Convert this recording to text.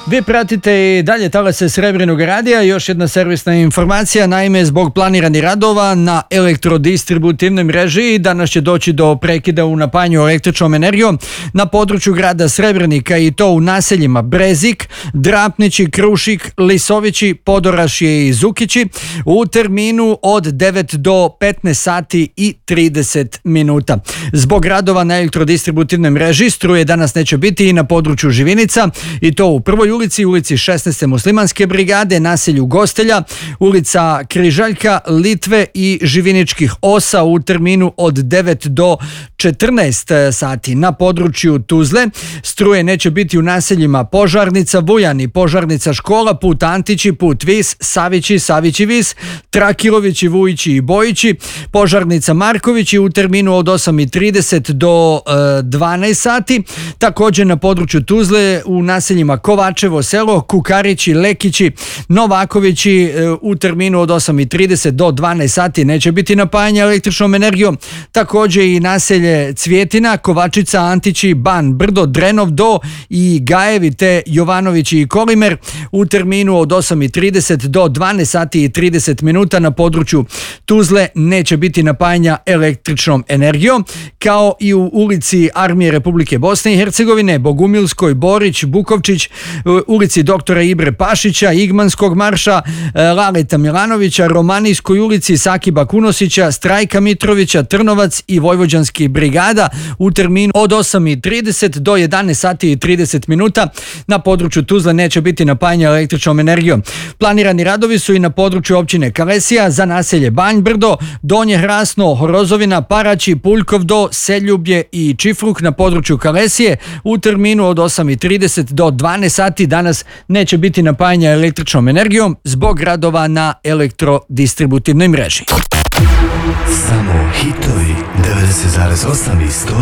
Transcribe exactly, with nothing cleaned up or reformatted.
Vi pratite i dalje talase Srebrnog radija, još jedna servisna informacija, naime zbog planiranih radova na elektrodistributivnoj mreži danas će doći do prekida u napajanju električnom energijom na području grada Srebrenika i to u naseljima Brezik, Drapnići, Krušik, Lisovići, Podorašje i Zukići u terminu od devet do petnaest sati i trideset minuta. Zbog radova na elektrodistributivnoj mreži struje danas neće biti i na području Živinica i to u prvoj ulici, ulici šesnaeste muslimanske brigade, naselju Gostelja, ulica Križaljka, Litve i Živiničkih osa u terminu od devet do četrnaest sati. Na području Tuzle struje neće biti u naseljima Požarnica, Vujani, Požarnica škola, put Antići, put Vis, Savići, Savići Vis, Trakilovići, Vujići i Bojići, Požarnica Markovići u terminu od osam i trideset do dvanaest sati. Također na području Tuzle u naseljima Kovačevo selo, Kukarići, Lekići, Novakovići u terminu od osam i trideset do dvanaest sati neće biti napajanje električnom energijom. Također i naselje Cvjetina, Kovačica, Antići, Ban, Brdo, Drenov do i Gajevi te Jovanovići i Kolimer u terminu od osam i trideset do dvanaest sati i trideset minuta na području Tuzle neće biti napajanja električnom energijom, kao i u ulici Armije Republike Bosne i Hercegovine, Bogumilskoj, Borić, Bukovčić, ulici doktora Ibre Pašića, Igmanskog marša, Laleta Milanovića, Romanijskoj ulici Sakiba Kunosića, Strajka Mitrovića, Trnovac i Vojvođanskih brigada u terminu od osam i trideset do jedanaest sati i trideset minuta. Na području Tuzle neće biti napajanja električnom energijom. Planirani radovi su i na području općine Kalesija za naselje Banj Brdo, Donje Hrasno, Horozovina, Paraći, Puljkov do, Seljublje i Čifruk na području Kalesije u terminu od osam i trideset do dvanaest sati. Danas neće biti napajanja električnom energijom zbog radova na elektrodistributivnoj mreži. Samo hitovi devedeset zarez osam i sto